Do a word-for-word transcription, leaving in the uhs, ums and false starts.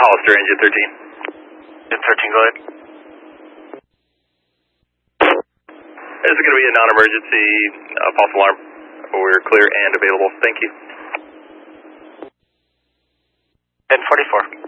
Hollister, engine thirteen. Engine thirteen, go ahead. This is going to be a non-emergency uh, false alarm. We're clear and available. Thank you. ten forty-four.